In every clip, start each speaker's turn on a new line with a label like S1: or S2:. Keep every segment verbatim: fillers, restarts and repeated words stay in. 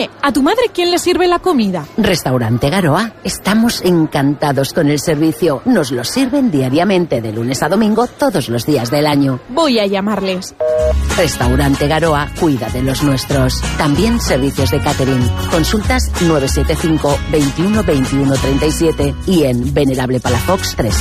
S1: ¿A tu madre quién le sirve la comida?
S2: Restaurante Garoa. Estamos encantados con el servicio. Nos lo sirven diariamente de lunes a domingo todos los días del año.
S1: Voy a llamarles.
S2: Restaurante Garoa cuida de los nuestros. También servicios de catering. Consultas nueve siete cinco, veintiuno, veintiuno, treinta y siete y en Venerable Palafox tres.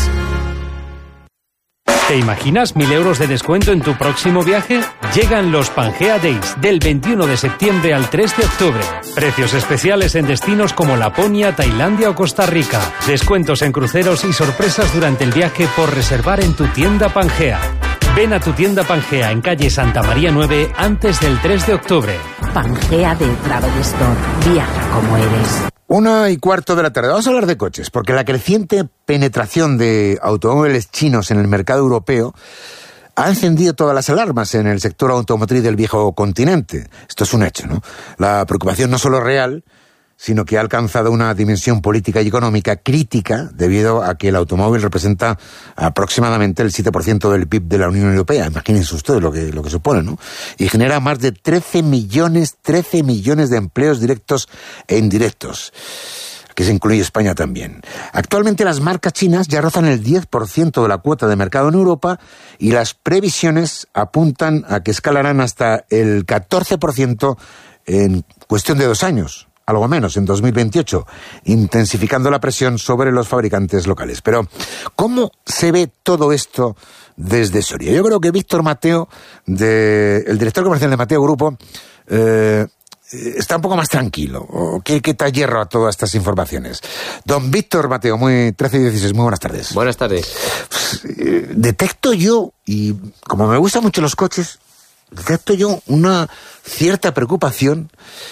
S3: ¿Te imaginas mil euros de descuento en tu próximo viaje? Llegan los Pangea Days del veintiuno de septiembre al tres de octubre. Precios especiales en destinos como Laponia, Tailandia o Costa Rica. Descuentos en cruceros y sorpresas durante el viaje por reservar en tu tienda Pangea. Ven a tu tienda Pangea en calle Santa María nueve antes del tres de octubre.
S2: Pangea de Travel Store. Viaja como eres.
S4: Una y cuarto de la tarde. Vamos a hablar de coches, porque la creciente penetración de automóviles chinos en el mercado europeo ha encendido todas las alarmas en el sector automotriz del viejo continente. Esto es un hecho, ¿no? La preocupación no solo es real, sino que ha alcanzado una dimensión política y económica crítica debido a que el automóvil representa aproximadamente el siete por ciento del P I B de la Unión Europea. Imagínense ustedes lo que, lo que supone, ¿no? Y genera más de trece millones, trece millones de empleos directos e indirectos, que se incluye España también. Actualmente las marcas chinas ya rozan el diez por ciento de la cuota de mercado en Europa y las previsiones apuntan a que escalarán hasta el catorce por ciento en cuestión de dos años. Algo menos, en dos mil veintiocho, intensificando la presión sobre los fabricantes locales. Pero, ¿cómo se ve todo esto desde Soria? Yo creo que Víctor Mateo, de, el director comercial de Mateo Grupo, eh, está un poco más tranquilo, o que quita hierro a todas estas informaciones. Don Víctor Mateo, muy trece y dieciséis, muy buenas tardes.
S5: Buenas tardes.
S4: Pues, eh, detecto yo, y como me gustan mucho los coches, detecto yo una cierta preocupación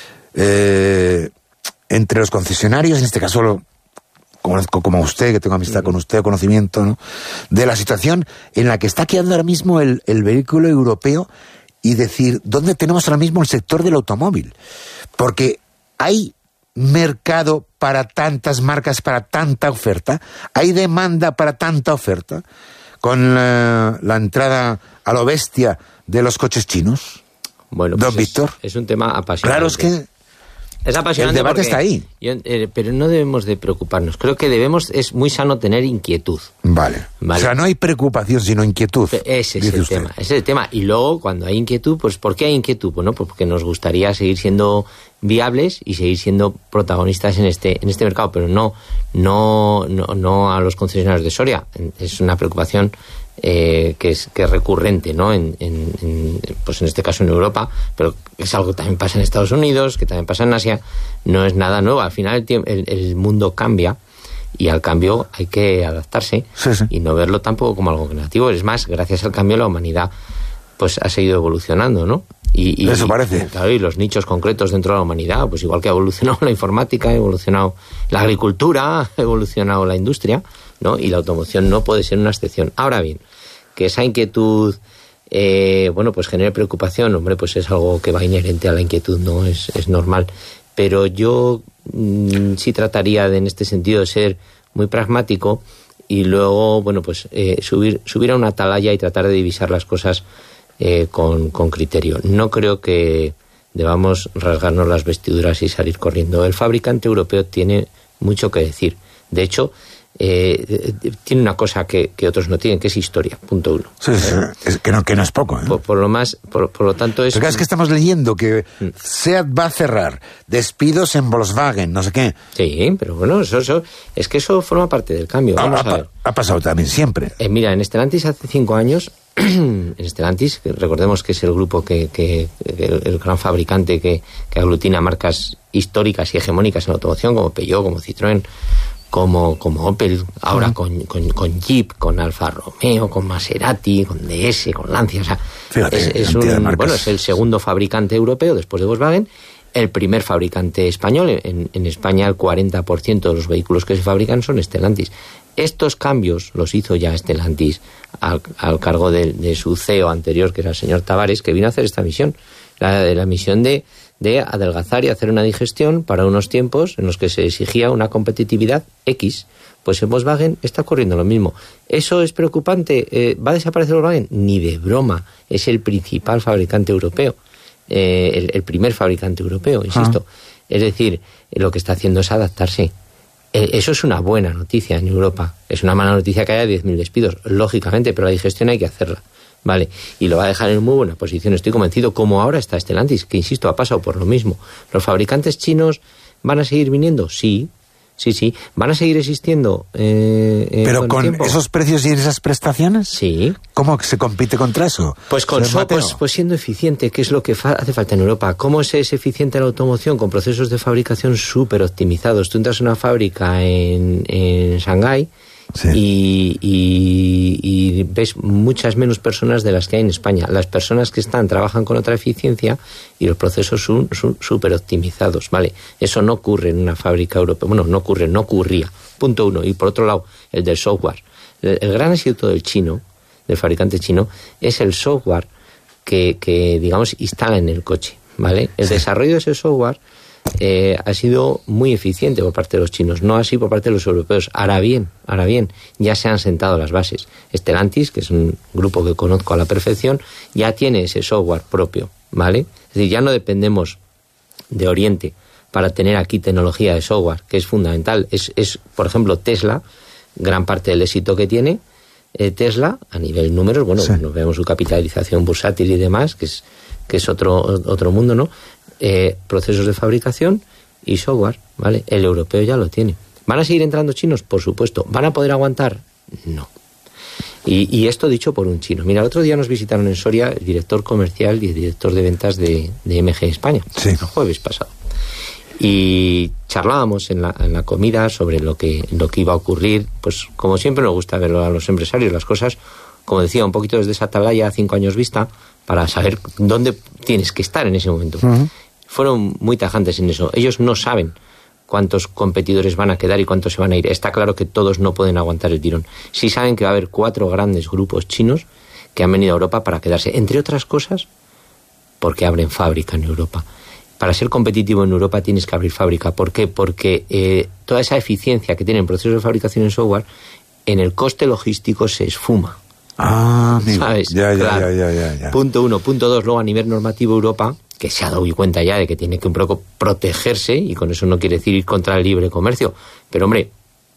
S4: Eh, entre los concesionarios, en este caso lo conozco como usted, que tengo amistad con usted, conocimiento, ¿no?, de la situación en la que está quedando ahora mismo el, el vehículo europeo, y decir, ¿dónde tenemos ahora mismo el sector del automóvil? Porque hay mercado para tantas marcas, para tanta oferta, hay demanda para tanta oferta, con la, la entrada a lo bestia de los coches chinos.
S5: Bueno,
S4: Don
S5: pues
S4: Víctor.
S5: Es, es un tema apasionante.
S4: Claro, es que
S5: es apasionante.
S4: El debate está ahí.
S5: Yo, eh, pero no debemos de preocuparnos. Creo que debemos, es muy sano tener inquietud.
S4: Vale. vale. O sea, no hay preocupación, sino inquietud.
S5: Ese es el
S4: usted.
S5: tema. Ese es el tema. Y luego, cuando hay inquietud, pues ¿por qué hay inquietud? Bueno, pues porque nos gustaría seguir siendo viables y seguir siendo protagonistas en este en este mercado, pero no no no, no a los concesionarios de Soria. Es una preocupación Eh, que es que es recurrente, ¿no? En, en, en, pues en este caso en Europa, pero es algo que también pasa en Estados Unidos, que también pasa en Asia. No es nada nuevo. Al final el, el, el mundo cambia y al cambio hay que adaptarse, sí, sí. y no verlo tampoco como algo negativo. Es más, gracias al cambio la humanidad pues ha seguido evolucionando, ¿no? Y, y,
S4: Eso parece.
S5: Y, claro, y los nichos concretos dentro de la humanidad, pues igual que ha evolucionado la informática, ha evolucionado la agricultura, ha evolucionado la industria, ¿no? Y la automoción no puede ser una excepción. Ahora bien, que esa inquietud, eh, bueno, pues genere preocupación, hombre, pues es algo que va inherente a la inquietud, ¿no? Es, es normal. Pero yo mmm, sí trataría de, en este sentido, de ser muy pragmático y luego, bueno, pues eh, subir, subir a una atalaya y tratar de divisar las cosas eh, con, con criterio. No creo que debamos rasgarnos las vestiduras y salir corriendo. El fabricante europeo tiene mucho que decir. De hecho, Eh, tiene una cosa que, que otros no tienen, que es historia, punto uno.
S4: Sí, sí, ¿Eh? es que, no, que no es poco. ¿eh?
S5: Por, por lo más, por, por lo tanto es...
S4: Pero es que estamos leyendo que mm. SEAT va a cerrar, despidos en Volkswagen, no sé qué.
S5: Sí, pero bueno, eso, eso es que eso forma parte del cambio. Vamos
S4: ha,
S5: a ver.
S4: ha pasado también siempre.
S5: Eh, mira, en Stellantis hace cinco años, en Stellantis, que recordemos que es el grupo que, que, que el, el gran fabricante que, que aglutina marcas históricas y hegemónicas en la automoción, como Peugeot, como Citroën, como, como Opel, ahora uh-huh. con, con, con Jeep, con Alfa Romeo, con Maserati, con D S, con Lancia. O sea, Fíjate, es, es, un, bueno, es el segundo fabricante europeo después de Volkswagen, el primer fabricante español. En, en España el cuarenta por ciento de los vehículos que se fabrican son Stellantis. Estos cambios los hizo ya Stellantis al, al cargo de, de su C E O anterior, que era el señor Tavares, que vino a hacer esta misión, la, la misión de de adelgazar y hacer una digestión para unos tiempos en los que se exigía una competitividad X. Pues en Volkswagen está ocurriendo lo mismo. ¿Eso es preocupante? Eh, ¿Va a desaparecer Volkswagen? Ni de broma. Es el principal fabricante europeo, eh, el, el primer fabricante europeo, insisto. Ah. Es decir, lo que está haciendo es adaptarse. Eso es una buena noticia en Europa. Es una mala noticia que haya diez mil despidos, lógicamente, pero la digestión hay que hacerla. Vale, y lo va a dejar en muy buena posición, estoy convencido, como ahora está Stellantis, que insisto, ha pasado por lo mismo. ¿Los fabricantes chinos van a seguir viniendo? Sí, sí, sí. ¿Van a seguir existiendo? Eh, eh,
S4: ¿Pero
S5: con,
S4: con esos precios y esas prestaciones?
S5: Sí.
S4: ¿Cómo se compite contra eso?
S5: Pues con so, pues, pues siendo eficiente, que es lo que fa- hace falta en Europa. ¿Cómo se es eficiente la automoción? Con procesos de fabricación súper optimizados. Tú entras a una fábrica en, en Shanghái, sí. y, y, y ves muchas menos personas de las que hay en España. Las personas que están trabajan con otra eficiencia y los procesos son súper optimizados, ¿vale? Eso no ocurre en una fábrica europea. Bueno, no ocurre, no ocurría. Punto uno. Y por otro lado, el del software. El, el gran éxito del chino, del fabricante chino, es el software que, que digamos, instala en el coche, ¿vale? El sí. desarrollo de ese software Eh, ha sido muy eficiente por parte de los chinos, no así por parte de los europeos. Ahora bien, ahora bien, ya se han sentado las bases. Stellantis, que es un grupo que conozco a la perfección, ya tiene ese software propio, ¿vale? Es decir, ya no dependemos de Oriente para tener aquí tecnología de software, que es fundamental. Es, es por ejemplo, Tesla, gran parte del éxito que tiene eh, Tesla, a nivel números, bueno, sí. nos vemos su capitalización bursátil y demás, que es, que es otro, otro mundo, ¿no? Eh, procesos de fabricación y software, ¿vale? El europeo ya lo tiene. ¿Van a seguir entrando chinos? Por supuesto. ¿Van a poder aguantar? No. Y, y esto dicho por un chino. Mira, el otro día nos visitaron en Soria el director comercial y el director de ventas de, de M G España, sí. el jueves pasado. Y charlábamos en la, en la comida sobre lo que, lo que iba a ocurrir. Pues como siempre nos gusta ver a los empresarios las cosas, como decía, un poquito desde esa atalaya a cinco años vista, para saber dónde tienes que estar en ese momento. Uh-huh. Fueron muy tajantes en eso. Ellos no saben cuántos competidores van a quedar y cuántos se van a ir. Está claro que todos no pueden aguantar el tirón. Sí saben que va a haber cuatro grandes grupos chinos que han venido a Europa para quedarse. Entre otras cosas, porque abren fábrica en Europa. Para ser competitivo en Europa tienes que abrir fábrica. ¿Por qué? Porque eh, toda esa eficiencia que tienen procesos de fabricación en software, en el coste logístico se esfuma.
S4: Ah, amigo.
S5: ¿Sabes?
S4: Ya, ya,
S5: claro.
S4: ya, ya, ya.
S5: Punto uno. Punto dos, luego a nivel normativo Europa, que se ha dado cuenta ya de que tiene que un poco protegerse, y con eso no quiere decir ir contra el libre comercio. Pero hombre,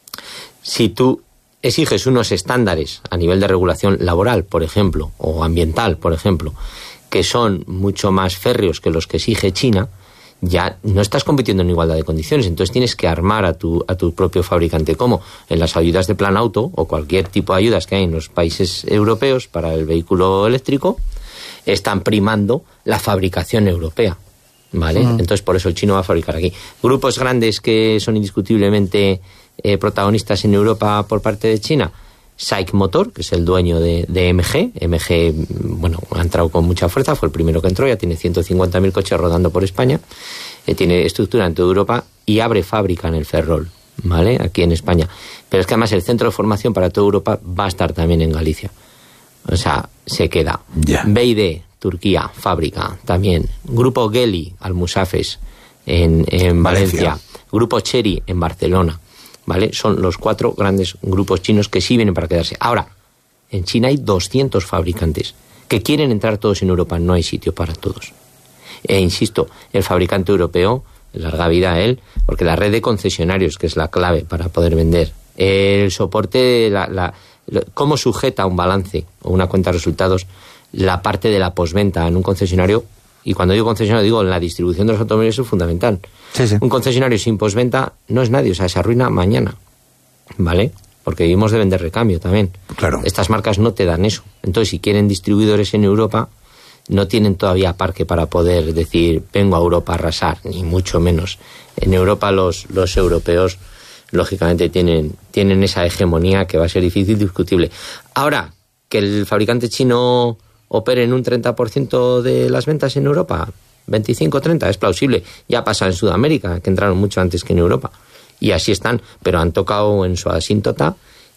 S5: si tú exiges unos estándares a nivel de regulación laboral, por ejemplo, o ambiental, por ejemplo, que son mucho más férreos que los que exige China, ya no estás compitiendo en igualdad de condiciones. Entonces tienes que armar a tu, a tu propio fabricante. Como en las ayudas de plan auto o cualquier tipo de ayudas que hay en los países europeos para el vehículo eléctrico, están primando la fabricación europea, ¿vale? Uh-huh. Entonces por eso el chino va a fabricar aquí. Grupos grandes que son indiscutiblemente eh, protagonistas en Europa por parte de China: SAIC Motor, que es el dueño de, de M G. M G, bueno, ha entrado con mucha fuerza, fue el primero que entró, ya tiene ciento cincuenta mil coches rodando por España, eh, tiene estructura en toda Europa y abre fábrica en el Ferrol, ¿vale? Aquí en España. Pero es que además el centro de formación para toda Europa va a estar también en Galicia. O sea, se queda. Yeah. B y D, Turquía, fábrica también. Grupo Geli, Almusafes, en, en Valencia. Valencia. Grupo Chery, en Barcelona. ¿Vale? Son los cuatro grandes grupos chinos que sí vienen para quedarse. Ahora, en China hay doscientos fabricantes que quieren entrar todos en Europa. No hay sitio para todos. E insisto, el fabricante europeo, larga vida a él, porque la red de concesionarios, que es la clave para poder vender, el soporte, la, la, la, cómo sujeta un balance o una cuenta de resultados la parte de la posventa en un concesionario. Y cuando digo concesionario, digo en la distribución de los automóviles, es fundamental. Sí, sí. Un concesionario sin posventa no es nadie, o sea, se arruina mañana, ¿vale? Porque vivimos de vender recambio también.
S4: Claro.
S5: Estas marcas no te dan eso. Entonces, si quieren distribuidores en Europa, no tienen todavía parque para poder decir, vengo a Europa a arrasar, ni mucho menos. En Europa los, los europeos, lógicamente, tienen, tienen esa hegemonía que va a ser difícil, discutible. Ahora, que el fabricante chino opere en un treinta por ciento de las ventas en Europa, veinticinco a treinta, es plausible. Ya pasa en Sudamérica, que entraron mucho antes que en Europa. Y así están, pero han tocado en su asíntota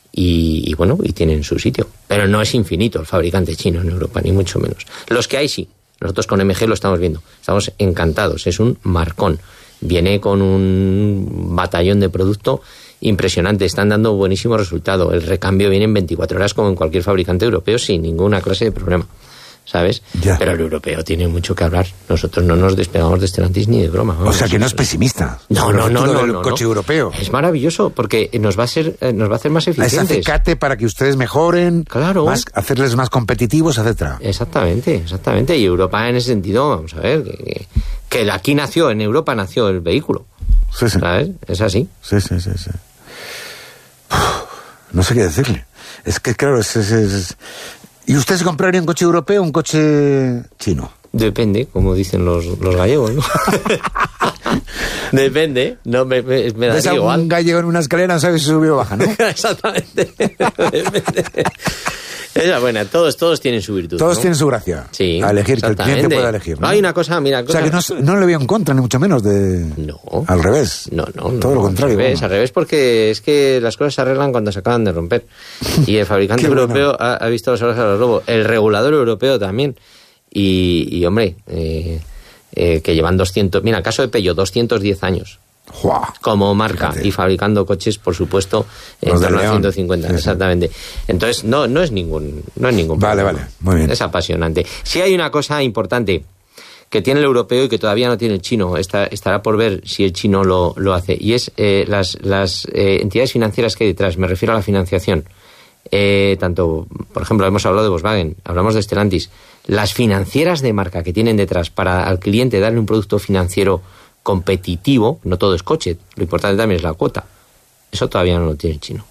S5: y, y bueno, y tienen su sitio. Pero no es infinito el fabricante chino en Europa, ni mucho menos. Los que hay sí. Nosotros con M G lo estamos viendo. Estamos encantados. Es un marcón. Viene con un batallón de producto impresionante. Están dando buenísimo resultado. El recambio viene en veinticuatro horas como en cualquier fabricante europeo sin ninguna clase de problema. ¿sabes?
S4: Ya.
S5: Pero el europeo tiene mucho que hablar. Nosotros no nos despegamos de Stellantis ni de broma. Vamos.
S4: O sea, que no es pesimista.
S5: No, no, no, no,
S4: del
S5: no,
S4: coche
S5: no.
S4: europeo.
S5: Es maravilloso porque nos va a ser, nos va a hacer más
S4: Es
S5: eficientes.
S4: acicate para que ustedes mejoren,
S5: Claro.
S4: más, hacerles más competitivos, etcétera.
S5: Exactamente, exactamente. Y Europa en ese sentido, vamos a ver, que, que aquí nació, en Europa nació el vehículo.
S4: Sí, sí.
S5: ¿Sabes? Es así.
S4: Sí, sí, sí, sí. Uf, no sé qué decirle. Es que, claro, es, es, es... ¿Y usted se compraría un coche europeo o un coche chino?
S5: Depende, como dicen los, los gallegos, ¿no? Depende, no me, me, me da
S4: ¿Ves a
S5: igual.
S4: un gallego en una escalera, no sabes si sube o baja, ¿no?
S5: Exactamente. Esa buena, todos, todos tienen su virtud.
S4: Todos
S5: ¿no?
S4: tienen su gracia.
S5: Sí,
S4: a elegir, que el cliente
S5: exactamente.
S4: pueda elegir. ¿no?
S5: Hay una cosa, mira...
S4: O sea, que no, no le veo en contra, ni mucho menos de...
S5: No.
S4: Al revés.
S5: No, no, no.
S4: Todo lo contrario.
S5: Al revés,
S4: bueno.
S5: al revés, porque es que las cosas se arreglan cuando se acaban de romper. Y el fabricante
S4: Qué bueno.
S5: europeo ha, ha visto los ojos a los lobos. El regulador europeo también. Y, y hombre, eh, eh, que llevan doscientos... Mira, el caso de Peugeot, doscientos diez años.
S4: ¡Jua!
S5: Como marca.
S4: Fíjate.
S5: Y fabricando coches, por supuesto, en
S4: Los de
S5: torno a
S4: León.
S5: ciento cincuenta.
S4: Sí, sí.
S5: Exactamente. Entonces, no, no es ningún, no es ningún
S4: Vale,
S5: problema.
S4: vale. Muy bien.
S5: Es apasionante. Sí hay una cosa importante que tiene el europeo y que todavía no tiene el chino. Está, estará por ver si el chino lo, lo hace. Y es eh, las, las eh, entidades financieras que hay detrás. Me refiero a la financiación. Eh, tanto, por ejemplo, hemos hablado de Volkswagen, hablamos de Stellantis. Las financieras de marca que tienen detrás para al cliente darle un producto financiero competitivo, no todo es coche, lo importante también es la cuota. Eso todavía no lo tiene el chino.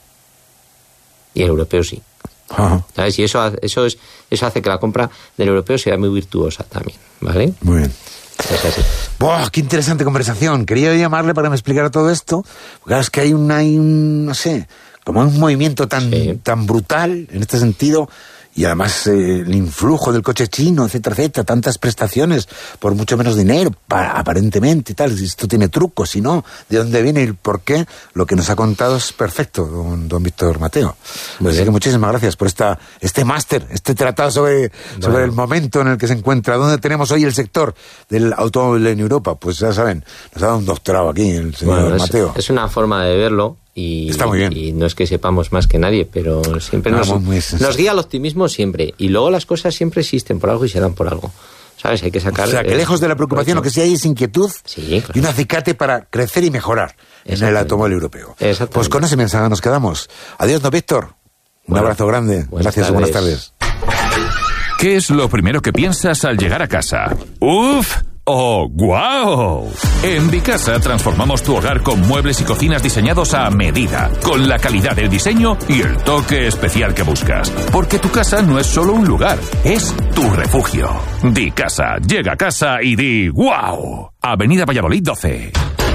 S5: Y el europeo sí.
S4: Ajá.
S5: ¿Sabes? Y eso, ha- eso, es, eso hace que la compra del europeo sea muy virtuosa también, ¿vale?
S4: Muy bien.
S5: Es así.
S4: ¡Buah, qué interesante conversación! Quería llamarle para que me explicara todo esto. Porque claro, es que hay un, hay un, no sé, como un movimiento tan,
S5: Sí.
S4: tan brutal en este sentido. Y además eh, el influjo del coche chino, etcétera, etcétera, tantas prestaciones por mucho menos dinero, para, aparentemente y tal. Si esto tiene trucos, si no, ¿de dónde viene y el por qué? Lo que nos ha contado es perfecto, don, don Víctor Mateo.
S5: Muy
S4: Así
S5: bien.
S4: que muchísimas gracias por esta este máster, este tratado sobre, sobre
S5: Bueno.
S4: el momento en el que se encuentra, dónde tenemos hoy el sector del automóvil en Europa. Pues ya saben, nos ha dado un doctorado aquí el señor
S5: Bueno, es,
S4: Mateo.
S5: es una forma de verlo y,
S4: Está muy bien.
S5: y no es que sepamos más que nadie, pero siempre
S4: No,
S5: nos,
S4: muy, muy sensato.
S5: nos guía el optimismo siempre. Y luego las cosas siempre existen por algo y se dan por algo. ¿Sabes? Hay que sacar...
S4: O sea, que
S5: eh,
S4: lejos de la preocupación, lo que sí hay es inquietud
S5: Sí, claro.
S4: y un acicate para crecer y mejorar en el
S5: Exactamente.
S4: automóvil europeo.
S5: Exactamente.
S4: Pues con ese mensaje nos quedamos. Adiós, don Víctor. Un
S5: Bueno,
S4: abrazo grande.
S5: buenas
S4: Gracias y buenas
S5: tardes.
S4: tardes.
S6: ¿Qué es lo primero que piensas al llegar a casa? ¡Uf! ¡Oh, guau! En Vicasa transformamos tu hogar con muebles y cocinas diseñados a medida, con la calidad del diseño y el toque especial que buscas. Porque tu casa no es solo un lugar, es tu refugio. Di casa, llega a casa y di guau. Avenida Valladolid doce.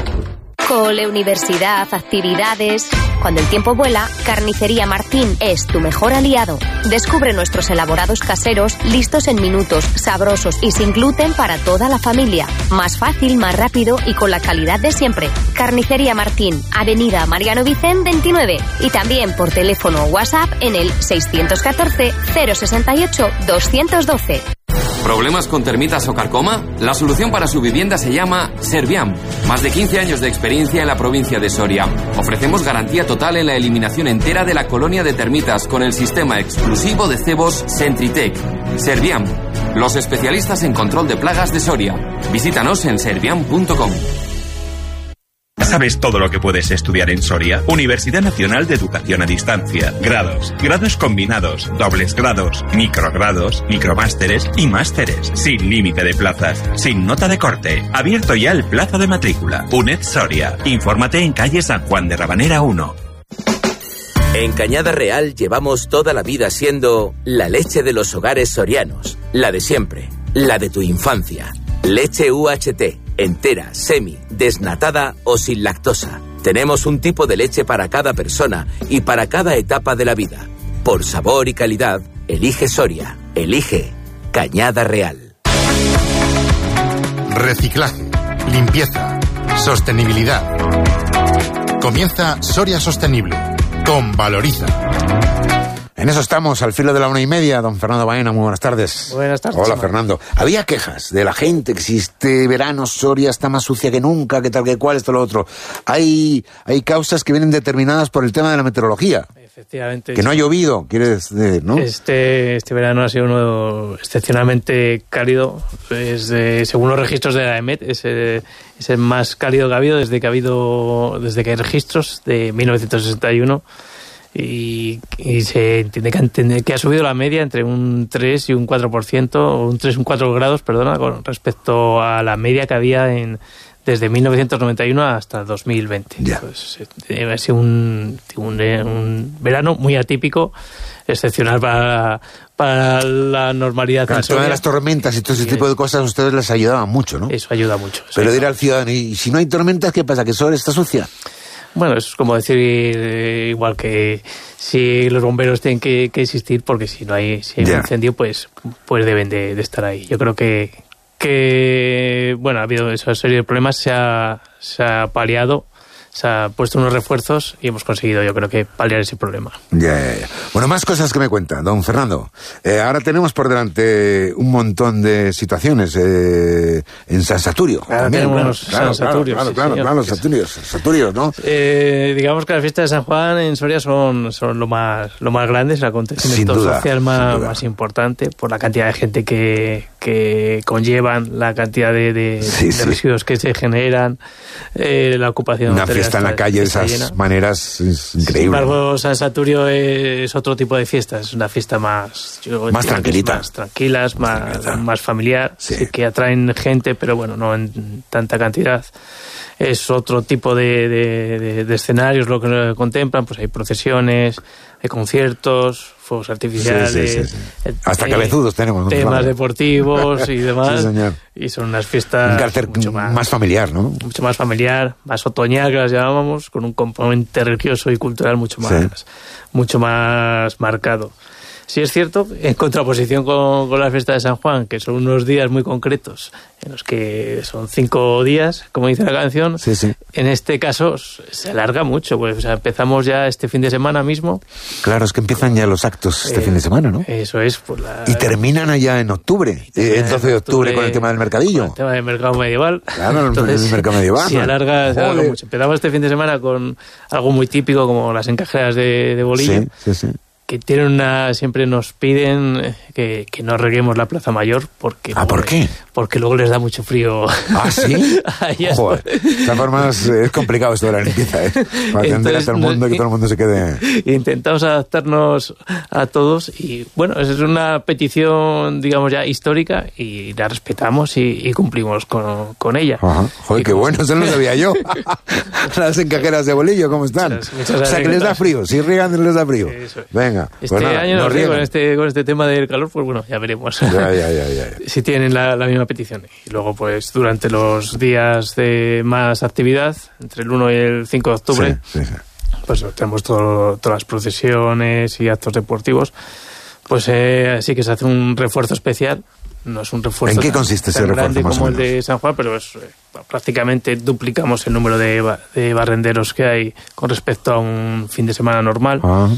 S7: Cole, universidad, actividades... Cuando el tiempo vuela, Carnicería Martín es tu mejor aliado. Descubre nuestros elaborados caseros, listos en minutos, sabrosos y sin gluten para toda la familia. Más fácil, más rápido y con la calidad de siempre. Carnicería Martín, Avenida Mariano Vicén veintinueve. Y también por teléfono o WhatsApp en el seiscientos catorce cero sesenta y ocho doscientos doce.
S8: ¿Problemas con termitas o carcoma? La solución para su vivienda se llama Serviam. Más de quince años de experiencia en la provincia de Soria. Ofrecemos garantía total en la eliminación entera de la colonia de termitas con el sistema exclusivo de cebos Sentritech. Serviam, los especialistas en control de plagas de Soria. Visítanos en serviam punto com.
S9: ¿Sabes todo lo que puedes estudiar en Soria? Universidad Nacional de Educación a Distancia. Grados, grados combinados, dobles grados, microgrados, micromásteres y másteres. Sin límite de plazas, sin nota de corte. Abierto ya el plazo de matrícula. UNED Soria. Infórmate en calle San Juan de Rabanera uno.
S10: En Cañada Real llevamos toda la vida siendo la leche de los hogares sorianos. La de siempre. La de tu infancia. Leche U H T. Entera, semi, desnatada o sin lactosa. Tenemos un tipo de leche para cada persona y para cada etapa de la vida. Por sabor y calidad, elige Soria. Elige Cañada Real.
S11: Reciclaje, limpieza, sostenibilidad. Comienza Soria Sostenible con Valoriza.
S4: En eso estamos, al filo de la una y media. Don Fernando Baena, muy buenas tardes.
S5: Buenas tardes.
S4: Hola,
S5: Chema.
S4: Fernando. Había quejas de la gente que si este verano Soria está más sucia que nunca, que tal que cual, esto lo otro. Hay, hay causas que vienen determinadas por el tema de la meteorología.
S12: Efectivamente.
S4: Que no ha llovido, quieres decir, ¿no?
S12: Este, este verano ha sido uno excepcionalmente cálido. Es de, según los registros de la EMET, es el, es el más cálido que ha habido desde que ha habido, desde que hay registros de mil novecientos sesenta y uno. Y, y se entiende que, entiende que ha subido la media entre un tres y un cuatro por ciento, o un tres y un cuatro grados, perdona, con respecto a la media que había en desde mil novecientos noventa y uno hasta dos mil veinte.
S4: Yeah.
S12: Pues, eh, ha sido un, un, un verano muy atípico, excepcional para, para la normalidad.
S4: Claro, todas las tormentas y todo ese tipo de cosas a ustedes les ayudaban mucho, ¿no?
S12: Eso ayuda mucho. Eso
S4: Pero
S12: ayuda.
S4: dirá al ciudadano, ¿y si no hay tormentas, qué pasa? ¿Que Sor está sucia?
S12: Bueno, es como decir eh, igual que si los bomberos tienen que, que existir, porque si no hay, si hay
S4: Yeah.
S12: un incendio, pues, pues deben de, de estar ahí. Yo creo que, que bueno, ha habido esa serie de problemas, se ha, se ha paliado, se ha puesto unos refuerzos y hemos conseguido, yo creo que, paliar ese problema.
S4: Ya, ya, ya. Bueno, más cosas que me cuenta, don Fernando. Eh, ahora tenemos por delante un montón de situaciones eh, en San Saturio.
S12: Ahora
S4: también,
S12: tenemos
S4: claro,
S12: unos
S4: claro,
S12: San Saturios,
S4: Claro,
S12: sí,
S4: claro,
S12: señor.
S4: claro, los Saturios, Saturios, ¿no?
S12: Eh, digamos que las fiestas de San Juan en Soria son, son lo más lo más grande, es el acontecimiento
S4: Sin duda,
S12: social
S4: sin
S12: más,
S4: duda.
S12: más importante, por la cantidad de gente que, que conllevan, la cantidad de, de,
S4: Sí,
S12: de
S4: sí.
S12: residuos que se generan, eh, la ocupación.
S4: Una
S12: hotelera
S4: fiesta en la
S12: está-
S4: calle de
S12: está
S4: esas
S12: llena.
S4: maneras es
S12: Sin
S4: increíble.
S12: embargo, San Saturio es otro tipo de fiesta, es una fiesta más... yo
S4: Más
S12: diría que es
S4: tranquilita.
S12: Más tranquilas, más,
S4: tranquilita.
S12: más familiar,
S4: Sí.
S12: sí, que atraen gente, pero bueno, no en tanta cantidad. Es otro tipo de, de, de, de escenarios lo que contemplan, pues hay procesiones, hay conciertos, fuegos artificiales...
S4: Sí, sí, sí, sí.
S12: eh,
S4: Hasta
S12: eh,
S4: cabezudos tenemos, don
S12: temas
S4: Fernando.
S12: deportivos y demás.
S4: Sí, señor.
S12: Y son unas fiestas
S4: Un carácter
S12: mucho más,
S4: más familiar, ¿no?
S12: mucho más familiar, más otoñal, que las llamábamos, con un componente religioso y cultural mucho más,
S4: Sí.
S12: mucho más marcado. Sí es cierto, en contraposición con, con la fiesta de San Juan, que son unos días muy concretos, en los que son cinco días, como dice la canción,
S4: Sí, sí.
S12: en este caso se alarga mucho, pues o sea, empezamos ya este fin de semana mismo.
S4: Claro, es que empiezan ya los actos este
S12: Eh,
S4: fin de semana, ¿no?
S12: Eso es, pues la...
S4: Y terminan allá en octubre, eh, el doce de octubre, con el tema del mercadillo.
S12: Con el tema del mercado medieval.
S4: Claro, el- el mercado medieval.
S12: Se alarga, se alarga
S4: Joder.
S12: mucho. Empezamos este fin de semana con algo muy típico como las encajeras de, de bolillo.
S4: Sí, sí, sí.
S12: Que tienen una, siempre nos piden que, que no reguemos la Plaza Mayor porque
S4: Ah, ¿por qué?
S12: Porque luego les da mucho frío.
S4: ¿Ah, sí?
S12: Ahí es-
S4: Joder, de todas formas es complicado esto de la limpieza, ¿eh? Para atender a
S12: Entonces,
S4: todo el mundo y que todo el mundo se quede...
S12: Intentamos adaptarnos a todos y bueno, es una petición, digamos ya histórica y la respetamos y, y cumplimos con, con ella.
S4: Ajá. Joder,
S12: Y
S4: qué
S12: como-
S4: bueno, eso no lo sabía yo. Las encajeras de bolillo, ¿cómo están?
S12: Muchas- muchas
S4: O sea, que les da
S12: anécdotas.
S4: frío, si riegan les da frío.
S12: Eso es.
S4: Venga,
S12: Este
S4: pues nada,
S12: año
S4: no
S12: no sé,
S4: riegan.
S12: con este, con este tema del calor, pues bueno, ya veremos.
S4: Ya, ya, ya, ya, ya.
S12: Si tienen la, la misma petición. Y luego, pues, durante los días de más actividad, entre el uno y el cinco de octubre,
S4: Sí, sí, sí.
S12: pues tenemos todo, todas las procesiones y actos deportivos. Pues eh, sí que se hace un refuerzo especial. No es un refuerzo
S4: ¿En qué
S12: tan-
S4: consiste ese
S12: tan
S4: refuerzo,
S12: grande
S4: más o
S12: como el
S4: menos?
S12: de San Juan, pero es, eh, prácticamente duplicamos el número de, ba- de barrenderos que hay con respecto a un fin de semana normal.
S4: Ah,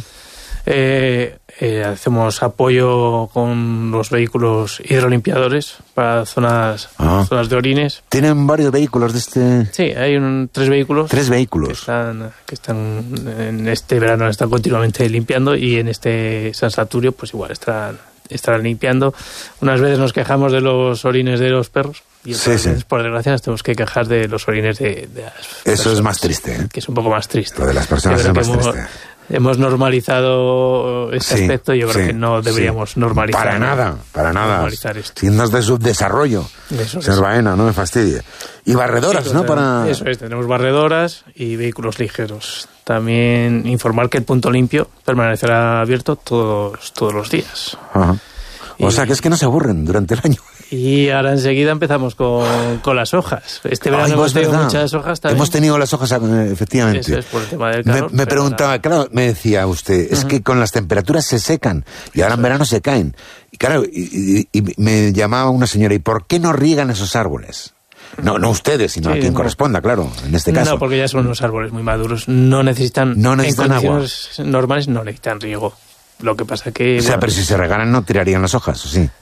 S12: Eh, eh, hacemos apoyo con los vehículos hidrolimpiadores para zonas,
S4: Ah.
S12: zonas de orines.
S4: ¿Tienen varios vehículos de este...?
S12: Sí, hay un, tres vehículos.
S4: Tres
S12: Que
S4: vehículos.
S12: están, que están en este verano están continuamente limpiando y en este San Saturio pues igual están, estarán limpiando. Unas veces nos quejamos de los orines de los perros y otras
S4: Sí, sí.
S12: veces, por desgracia, nos tenemos que quejar de los orines de, de las
S4: Eso
S12: personas,
S4: es más triste, ¿eh?
S12: que es un poco más triste.
S4: Lo de las personas
S12: Yo
S4: es
S12: creo
S4: más
S12: que hemos,
S4: triste.
S12: hemos normalizado ese
S4: Sí,
S12: aspecto. Yo creo
S4: sí,
S12: que no deberíamos
S4: sí.
S12: normalizar.
S4: Para nada, para nada.
S12: normalizar esto.
S4: Signos de subdesarrollo.
S12: Eso
S4: Ser
S12: es.
S4: Baena, no me fastidie. Y barredoras,
S12: Sí,
S4: ¿no?
S12: o sea,
S4: Para...
S12: Eso es, tenemos barredoras y vehículos ligeros. También informar que el punto limpio permanecerá abierto todos, todos los días.
S4: Ajá. O
S12: Y-
S4: sea, que es que no se aburren durante el año.
S12: Y ahora enseguida empezamos con, con las hojas. Este verano
S4: Ay,
S12: hemos
S4: pues,
S12: tenido
S4: verdad.
S12: muchas hojas también.
S4: Hemos tenido las hojas, eh, efectivamente.
S12: Eso es, por el tema del
S4: Me,
S12: calor.
S4: me
S12: pero
S4: preguntaba,
S12: ahora-
S4: claro, me decía usted, es que con las temperaturas se secan y ahora en verano se caen. Y claro, y, y- y me llamaba una señora, ¿y por qué no riegan esos árboles? No, no ustedes, sino
S12: Sí,
S4: a quien
S12: no.
S4: corresponda, claro, en este caso.
S12: No, porque ya son unos árboles muy maduros. No necesitan,
S4: No necesitan
S12: en
S4: agua.
S12: condiciones normales no necesitan riego. Lo que pasa que...
S4: O sea,
S12: bueno,
S4: pero si se regaran no tirarían las hojas, ¿o sí?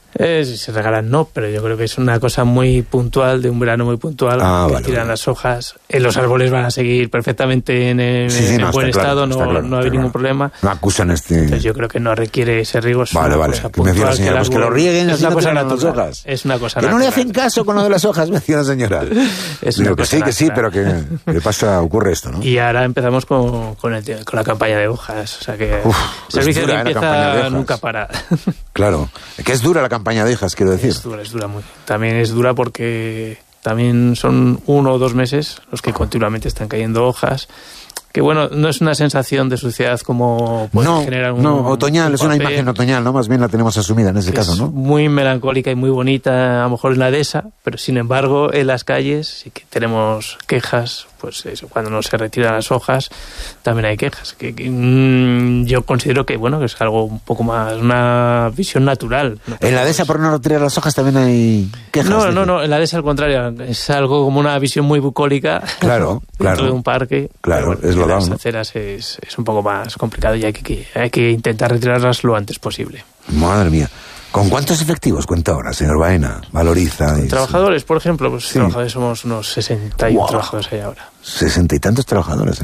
S12: Eh, si se regalan no, pero yo creo que es una cosa muy puntual, de un verano muy puntual,
S4: ah,
S12: que
S4: vale,
S12: tiran
S4: vale.
S12: las hojas. Eh, los árboles van a seguir perfectamente en, el,
S4: sí, sí,
S12: en
S4: no,
S12: buen
S4: está
S12: estado,
S4: claro,
S12: no,
S4: claro,
S12: no hay ningún
S4: claro.
S12: problema.
S4: No acusan este...
S12: Entonces yo creo que no requiere ese riego. Es
S4: vale,
S12: una
S4: vale.
S12: cosa
S4: Que me decía la
S12: puntual,
S4: señora,
S12: que
S4: pues que lo rieguen,
S12: es
S4: así
S12: una
S4: no
S12: cosa
S4: tiran las
S12: natural.
S4: hojas.
S12: Es una cosa
S4: Que no le
S12: natural.
S4: hacen caso con lo de las hojas, me decía la señora.
S12: Es
S4: Digo
S12: una
S4: que
S12: cosa
S4: sí, que sí, pero
S12: natural.
S4: que, que pasa, ocurre esto, ¿no?
S12: Y ahora empezamos con, con, el, con la campaña de hojas. O sea que
S4: Uf,
S12: el servicio
S4: dura,
S12: de
S4: ¿eh? La campaña de
S12: limpieza
S4: hojas.
S12: nunca para.
S4: Claro. Que es dura la campaña de hojas, quiero decir.
S12: Es dura, es dura muy. También es dura porque también son uno o dos meses los que continuamente están cayendo hojas. Que bueno, no es una sensación de suciedad como puede
S4: no,
S12: generar un.
S4: No, otoñal,
S12: un
S4: es una
S12: papel,
S4: imagen otoñal, ¿no? Más bien la tenemos asumida en ese caso,
S12: es
S4: ¿no?
S12: muy melancólica y muy bonita, a lo mejor en la dehesa, pero sin embargo en las calles sí que tenemos quejas, pues eso, cuando no se retiran las hojas también hay quejas. Que, que mmm, yo considero que bueno, que es algo un poco más, una visión natural. ¿no?
S4: En la dehesa por no retirar las hojas también hay quejas.
S12: No,
S4: ¿sí?
S12: no, no, en la dehesa al contrario, es algo como una visión muy bucólica.
S4: Claro,
S12: dentro
S4: claro.
S12: de un parque.
S4: Claro,
S12: bueno,
S4: es lo
S12: en
S4: dado,
S12: las
S4: ¿no?
S12: aceras es, es un poco más complicado y hay que, hay que intentar retirarlas lo antes posible.
S4: Madre mía. ¿Con cuántos efectivos cuenta ahora, señor Baena? Valoriza. Y...
S12: Trabajadores, por ejemplo, pues
S4: Sí.
S12: trabajadores somos unos sesenta y uno
S4: Wow.
S12: trabajadores ahí ahora.
S4: Sesenta y tantos trabajadores, ¿eh?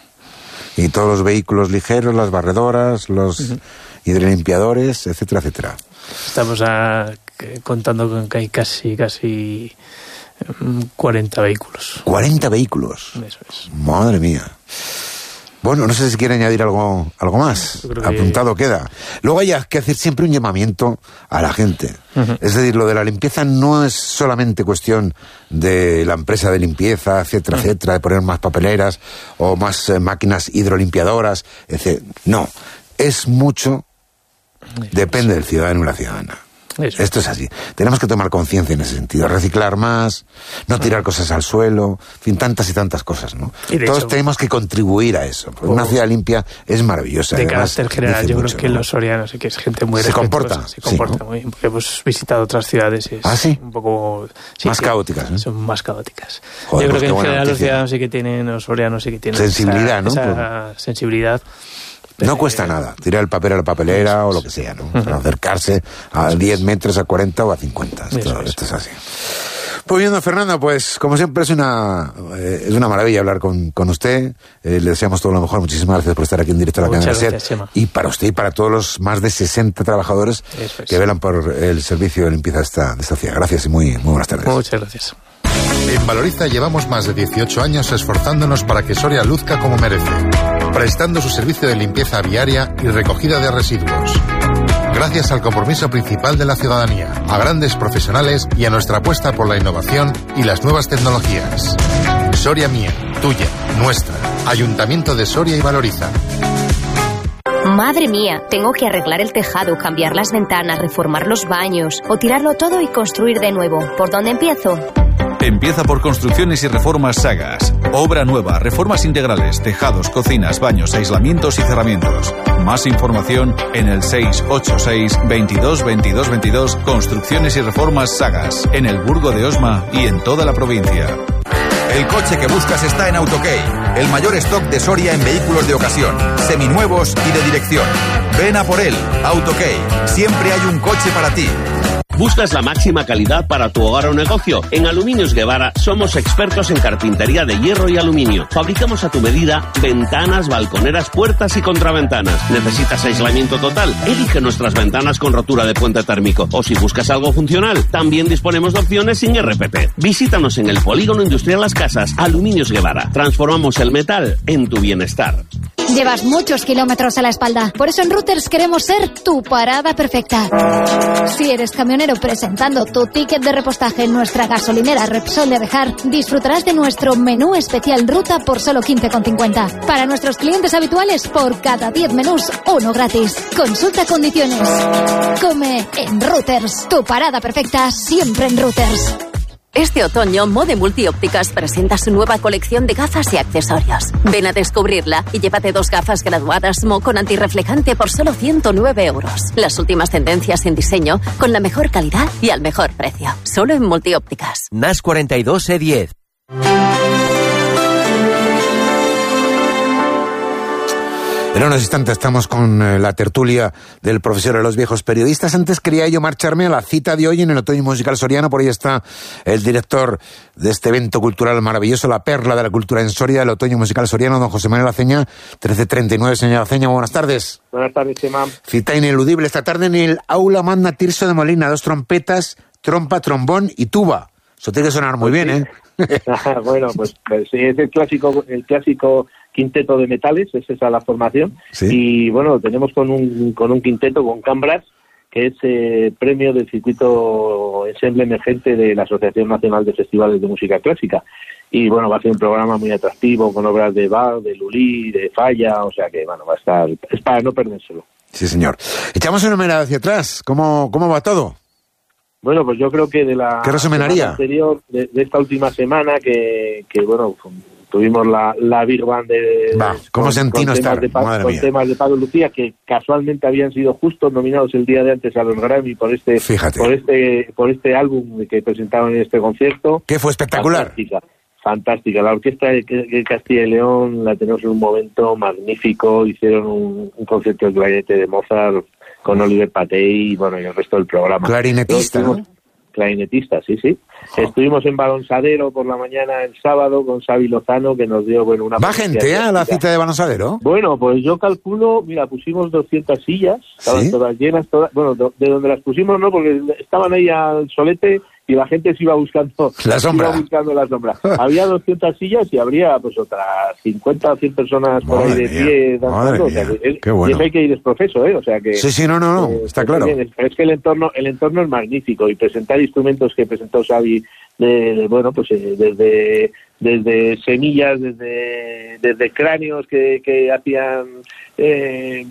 S12: Sí.
S4: Y todos los vehículos ligeros, las barredoras, los uh-huh. hidrolimpiadores, etcétera, etcétera.
S12: Estamos a, que, contando con que hay casi, casi um, cuarenta vehículos.
S4: ¿cuarenta vehículos?
S12: Eso es.
S4: Madre mía. Bueno, no sé si quiere añadir algo, algo más. Apuntado que... queda. Luego hay que hacer siempre un llamamiento a la gente. Uh-huh. Es decir, lo de la limpieza no es solamente cuestión de la empresa de limpieza, etcétera, uh-huh. etcétera, de poner más papeleras o más eh, máquinas hidrolimpiadoras, etcétera. No, es mucho, depende del ciudadano y la ciudadana. Eso. Esto es así. Tenemos que tomar conciencia en ese sentido. Reciclar más, no tirar cosas al suelo, en fin, tantas y tantas cosas, ¿no? Todos hecho, tenemos que contribuir a eso. Porque oh, una ciudad limpia es maravillosa.
S12: De
S4: además,
S12: carácter general, yo
S4: mucho,
S12: creo que
S4: ¿no?
S12: los sorianos, que es gente muy
S4: se comporta.
S12: Se comporta
S4: sí,
S12: muy bien, porque hemos visitado otras ciudades y es
S4: ¿Ah, sí?
S12: un poco... Sí,
S4: más
S12: sí,
S4: caóticas, ¿eh?
S12: Son más caóticas.
S4: Joder,
S12: yo
S4: pues
S12: creo que en general
S4: noticia.
S12: los ciudadanos sí que tienen, los sorianos sí que tienen...
S4: Sensibilidad,
S12: esa,
S4: ¿no?
S12: Esa
S4: pues...
S12: sensibilidad.
S4: No cuesta nada, tirar el papel a la papelera o lo que sea, ¿no? Uh-huh. Para acercarse a diez metros, a cuarenta o a cincuenta. Esto, esto es así. Pues bien, don Fernando, pues como siempre es una eh, es una maravilla hablar con, con usted. Eh, le deseamos todo lo mejor. Muchísimas gracias por estar aquí en directo a la cadena SER. Y para usted y para todos los más de sesenta trabajadores es. que velan por el servicio de limpieza de esta, de esta ciudad. Gracias y muy, muy buenas tardes.
S12: Muchas gracias.
S11: En Valoriza llevamos más de dieciocho años esforzándonos para que Soria luzca como merece, prestando su servicio de limpieza viaria y recogida de residuos. Gracias al compromiso principal de la ciudadanía, a grandes profesionales y a nuestra apuesta por la innovación y las nuevas tecnologías. Soria mía, tuya, nuestra. Ayuntamiento de Soria y Valoriza.
S7: Madre mía, tengo que arreglar el tejado, cambiar las ventanas, reformar los baños o tirarlo todo y construir de nuevo. ¿Por dónde empiezo?
S6: Empieza por Construcciones y Reformas Sagas. Obra nueva, reformas integrales, tejados, cocinas, baños, aislamientos y cerramientos. Más información en el seis ocho seis, veintidós, veintidós, veintidós. Construcciones y Reformas Sagas. En el Burgo de Osma y en toda la provincia.
S13: El coche que buscas está en Autokey, el mayor stock de Soria en vehículos de ocasión, seminuevos y de dirección. Ven a por él, Autokey. Siempre hay un coche para ti.
S14: ¿Buscas la máxima calidad para tu hogar o negocio? En Aluminios Guevara somos expertos en carpintería de hierro y aluminio. Fabricamos a tu medida ventanas, balconeras, puertas y contraventanas. ¿Necesitas aislamiento total? Elige nuestras ventanas con rotura de puente térmico. O si buscas algo funcional, también disponemos de opciones sin R P P. Visítanos en el Polígono Industrial Las Casas, Aluminios Guevara. Transformamos el metal en tu bienestar.
S15: Llevas muchos kilómetros a la espalda. Por eso en Routers queremos ser tu parada perfecta. Si eres camionero presentando tu ticket de repostaje en nuestra gasolinera Repsol de Abejar, disfrutarás de nuestro menú especial ruta por solo quince con cincuenta. Para nuestros clientes habituales, por cada diez menús, uno gratis. Consulta condiciones. Come en Routers. Tu parada perfecta siempre en Routers.
S2: Este otoño, Mode Multiópticas presenta su nueva colección de gafas y accesorios. Ven a descubrirla y llévate dos gafas graduadas Mo con antirreflejante por solo ciento nueve euros. Las últimas tendencias en diseño, con la mejor calidad y al mejor precio. Solo en Multiópticas.
S16: N A S cuarenta y dos E diez.
S4: En unos instantes estamos con eh, la tertulia del profesor de los viejos periodistas. Antes quería yo marcharme a la cita de hoy en el Otoño Musical Soriano. Por ahí está el director de este evento cultural maravilloso, la perla de la cultura en Soria, el Otoño Musical Soriano, don José Manuel Aceña, trece treinta y nueve. Señor Aceña, buenas tardes.
S17: Buenas tardes, Chema.
S4: Cita ineludible esta tarde en el Aula Magna Tirso de Molina. Dos trompetas, trompa, trombón y tuba. Eso tiene que sonar muy bien, ¿eh?
S17: Bueno, pues, pues sí, es el clásico, el clásico quinteto de metales, es esa la formación. ¿Sí? Y bueno, tenemos con un con un quinteto, con Cambras, que es eh, premio del circuito ensemble emergente de la Asociación Nacional de Festivales de Música Clásica. Y bueno, va a ser un programa muy atractivo, con obras de Bach, de Lully, de Falla, o sea que bueno, va a estar, es para no perdérselo.
S4: Sí, señor. Echamos una mirada hacia atrás, ¿cómo, cómo va todo?
S17: Bueno, pues yo creo que de la
S4: ¿Qué resumenaría?
S17: Anterior, de, de esta última semana, que, que bueno, tuvimos la, la Big Band de...
S4: Va, ¿cómo
S17: con,
S4: sentí no estar?
S17: De,
S4: Madre
S17: con
S4: mía.
S17: temas de Pablo Lucía, que casualmente habían sido justos nominados el día de antes a los Grammy por este
S4: Fíjate.
S17: por este por este álbum que presentaron en este concierto.
S4: Que fue espectacular.
S17: Fantástica, fantástica. La orquesta de, de Castilla y León la tenemos en un momento magnífico. Hicieron un, un concierto de clarinete de Mozart con Oliver Patey y bueno, y el resto del programa.
S4: Clarinetista, ¿no?
S17: Clarinetista, sí, sí. Oh. Estuvimos en Balonsadero por la mañana el sábado con Xavi Lozano, que nos dio, bueno, una...
S4: ¿Va gente a la cita de Balonsadero?
S17: Bueno, pues yo calculo, mira, pusimos doscientas sillas, estaban ¿Sí? todas llenas, todas, bueno, de donde las pusimos no, porque estaban ahí al solete y la gente se iba buscando
S4: la sombra.
S17: Iba buscando la sombra. Había doscientas sillas y habría pues otras cincuenta o cien personas por
S4: Madre
S17: ahí de
S4: mía.
S17: pie.
S4: Madre
S17: o sea,
S4: mía.
S17: que,
S4: Qué bueno.
S17: Y eso hay que ir exprofeso, ¿eh? O sea que...
S4: Sí, sí, no, no, no,
S17: eh,
S4: está claro.
S17: Bien, pero es que el entorno, el entorno es magnífico y presentar instrumentos que presentó Xavi de, de bueno, pues eh, desde desde semillas, desde desde cráneos que, que hacían... Eh,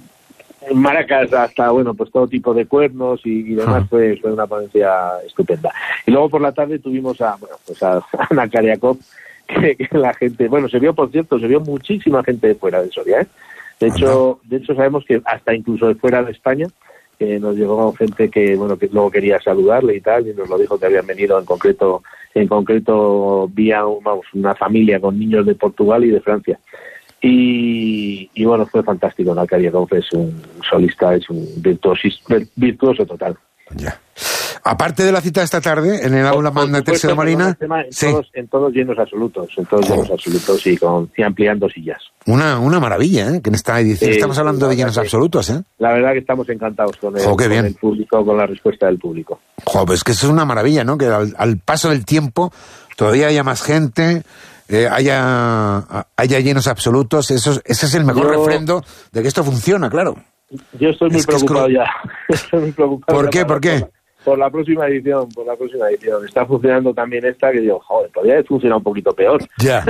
S17: maracas hasta, bueno, pues todo tipo de cuernos y, y demás, fue, fue una ponencia estupenda. Y luego por la tarde tuvimos a, bueno, pues a Ana Kariakov, que, que la gente, bueno, se vio, por cierto, se vio muchísima gente de fuera de Soria, ¿eh? De hecho, de hecho sabemos que hasta incluso de fuera de España, que nos llegó gente que, bueno, que luego quería saludarle y tal, y nos lo dijo que habían venido en concreto, en concreto vía, vamos, una familia con niños de Portugal y de Francia. Y, y bueno, fue fantástico. Ana Kariakov es un solista, es un virtuoso, virtuoso total.
S4: Ya. Aparte de la cita esta tarde, en el Aula Magna Tirso de Molina,
S17: en,
S4: sí.
S17: todos, en todos llenos absolutos, en todos oh. llenos absolutos y, con, y ampliando sillas.
S4: Una, una maravilla, ¿eh? Que en esta edición eh, estamos hablando de llenos
S17: que,
S4: absolutos, ¿eh?
S17: La verdad que estamos encantados con el,
S4: jo, con
S17: el público, con la respuesta del público.
S4: Jo, pues que eso es una maravilla, ¿no? Que al, al paso del tiempo todavía haya más gente... Eh, haya, haya llenos absolutos, eso, ese es el mejor yo, refrendo de que esto funciona, claro.
S17: Yo estoy muy es preocupado es ya. Estoy muy preocupado.
S4: ¿Por qué? ¿Por qué?
S17: Por la, por la próxima edición, por la próxima edición. Está funcionando también esta que digo, joder, podría haber funcionado un poquito peor.
S4: Ya.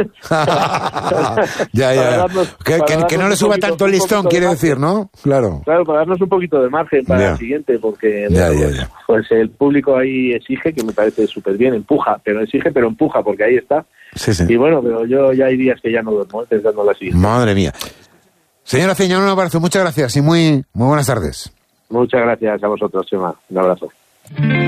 S4: ya, ya. Darnos, que que, que no le suba poquito, tanto el listón, quiere decir, ¿no? Claro.
S17: Claro, para darnos un poquito de margen para ya. el siguiente, porque
S4: ya,
S17: bueno,
S4: ya,
S17: pues,
S4: ya.
S17: pues el público ahí exige, que me parece súper bien, empuja, pero exige, pero empuja, porque ahí está.
S4: Sí, sí.
S17: Y bueno, pero yo ya hay días que ya no duermo, pensando la siguiente.
S4: Madre mía. Señora Aceña, un abrazo, muchas gracias y muy, muy buenas tardes.
S17: Muchas gracias a vosotros, Chema. Un abrazo.